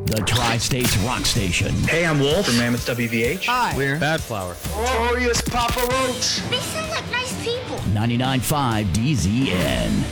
the Tri-States Rock Station. Hey, I'm Wolf from Mammoth WVH. Hi. We're Bad Flower. Glorious Papa Roach. They seem like nice people. 99.5 DZN.